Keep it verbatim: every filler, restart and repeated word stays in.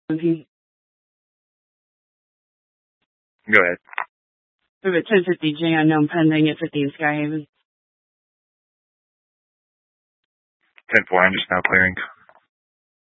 He, Go ahead. we have a ten fifty J unknown pending at fifty in Skyhaven. ten four, I'm just now clearing.